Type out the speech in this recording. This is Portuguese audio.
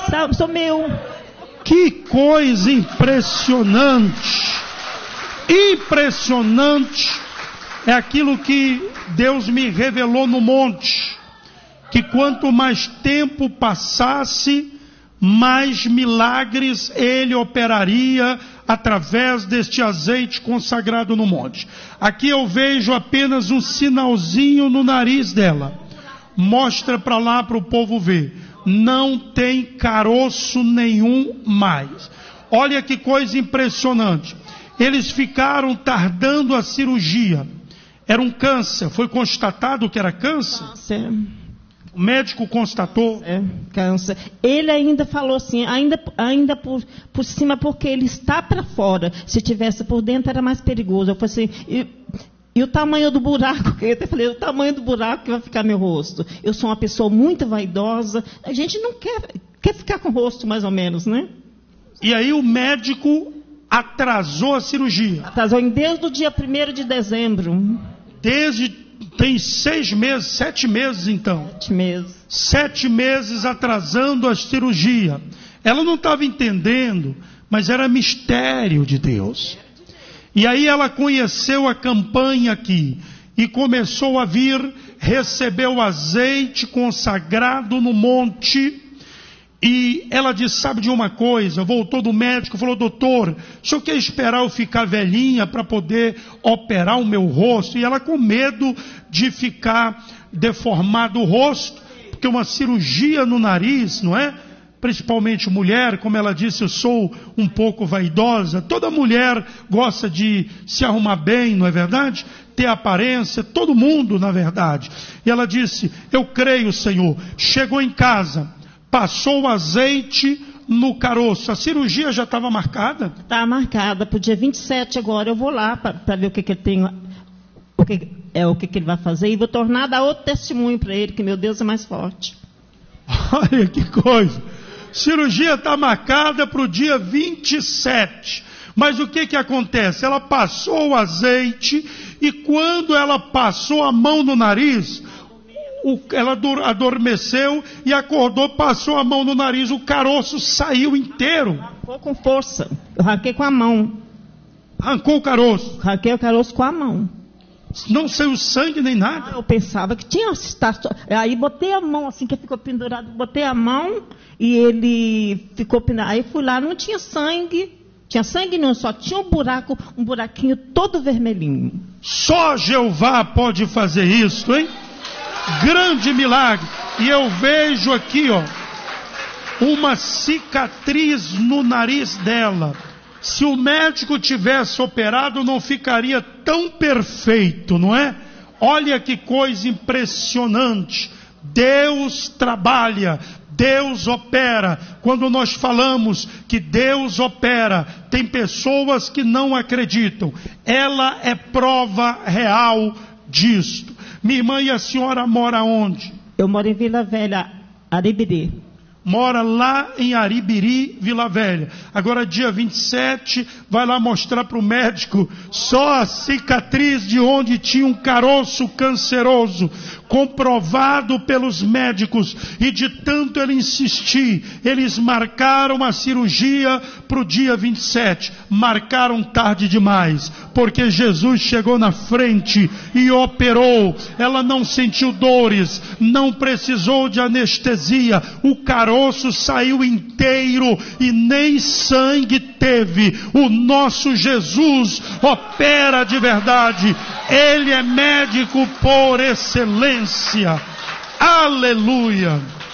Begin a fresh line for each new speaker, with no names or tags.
Sou meu.
Que coisa impressionante! Impressionante é aquilo que Deus me revelou no monte, que quanto mais tempo passasse, mais milagres Ele operaria através deste azeite consagrado no monte. Aqui eu vejo apenas um sinalzinho no nariz dela. Mostra para lá para o povo ver. Não tem caroço nenhum mais. Olha que coisa impressionante. Eles ficaram tardando a cirurgia. Era um câncer. Foi constatado que era câncer?
Câncer.
O médico constatou.
Câncer. Ele ainda falou assim, ainda por cima, porque ele está para fora. Se tivesse por dentro era mais perigoso. Eu falei assim, e o tamanho do buraco, eu até falei, o tamanho do buraco que vai ficar meu rosto. Eu sou uma pessoa muito vaidosa. A gente não quer ficar com o rosto mais ou menos, né?
E aí o médico atrasou a cirurgia.
Atrasou desde o dia 1º de dezembro.
Tem 6 meses, 7 meses então.
7 meses.
7 meses atrasando a cirurgia. Ela não estava entendendo, mas era mistério de Deus. E aí ela conheceu a campanha aqui e começou a vir, recebeu azeite consagrado no monte. E ela disse, sabe de uma coisa? Voltou do médico, falou, doutor, o senhor quer esperar eu ficar velhinha para poder operar o meu rosto? E ela com medo de ficar deformado o rosto, porque uma cirurgia no nariz, não é? Principalmente mulher, como ela disse, eu sou um pouco vaidosa. Toda mulher gosta de se arrumar bem, não é verdade? Ter aparência, todo mundo, na verdade. E ela disse, eu creio, Senhor. Chegou em casa, passou o azeite no caroço. A cirurgia já estava marcada?
Está marcada para o dia 27 agora. Eu vou lá para ver o que ele tem, o que ele vai fazer. E vou dar outro testemunho para ele, que meu Deus é mais forte.
Olha que coisa. Cirurgia está marcada para o dia 27. Mas o que acontece? Ela passou o azeite e quando ela passou a mão no nariz, ela adormeceu e acordou, passou a mão no nariz, o caroço saiu inteiro.
Arrancou com força. Eu arranquei com a mão.
Arrancou o caroço?
Arranquei o caroço com a mão.
Não saiu sangue nem nada?
Eu pensava que tinha. Aí botei a mão, assim que ficou pendurado, botei a mão e ele ficou pendurado. Aí fui lá, não tinha sangue. Tinha sangue não, só tinha um buraquinho todo vermelhinho.
Só Jeová pode fazer isso, hein? Grande milagre. E eu vejo aqui, ó, uma cicatriz no nariz dela. Se o médico tivesse operado, não ficaria tão perfeito, não é? Olha que coisa impressionante. Deus trabalha, Deus opera. Quando nós falamos que Deus opera, tem pessoas que não acreditam. Ela é prova real disto. Minha irmã, e a senhora mora onde?
Eu moro em Vila Velha, Aribiri.
Mora lá em Aribiri, Vila Velha. Agora dia 27, vai lá mostrar para o médico só a cicatriz de onde tinha um caroço canceroso, comprovado pelos médicos. E de tanto ele insistir, eles marcaram a cirurgia para o dia 27. Marcaram tarde demais, porque Jesus chegou na frente e operou. Ela não sentiu dores, não precisou de anestesia. O caroço saiu inteiro e nem sangue teve. O nosso Jesus opera de verdade. Ele é médico por excelência. Aleluia.